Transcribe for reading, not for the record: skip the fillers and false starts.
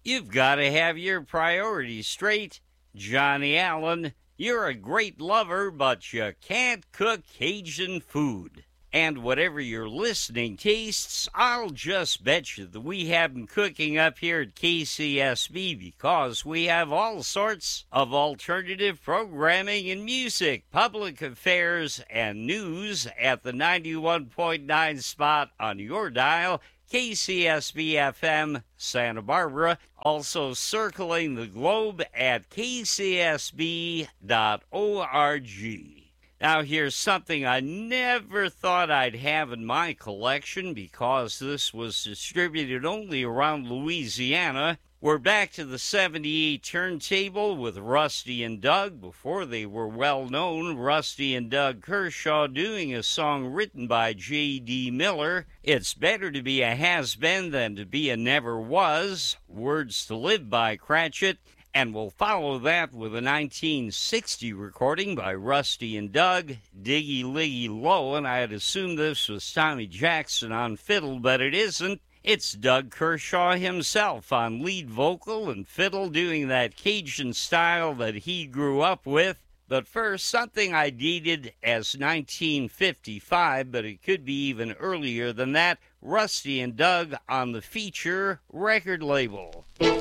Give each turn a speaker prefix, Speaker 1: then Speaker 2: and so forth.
Speaker 1: You've got to have your priorities straight. Johnny Allen, you're a great lover, but you can't cook Cajun food. And whatever your listening tastes, I'll just bet you that we have them cooking up here at KCSB because we have all sorts of alternative programming and music, public affairs, and news at the 91.9 spot on your dial, KCSB-FM Santa Barbara, also circling the globe at kcsb.org. Now, here's something I never thought I'd have in my collection because this was distributed only around Louisiana. We're back to the 78 turntable with Rusty and Doug. Before they were well known, Rusty and Doug Kershaw doing a song written by J.D. Miller. It's better to be a has-been than to be a never was. Words to Live by Cratchit. And we'll follow that with a 1960 recording by Rusty and Doug, Diggy Liggy Low, and I had assumed this was Tommy Jackson on fiddle, but it isn't. It's Doug Kershaw himself on lead vocal and fiddle doing that Cajun style that he grew up with. But first, something I dated as 1955, but it could be even earlier than that, Rusty and Doug on the Feature record label.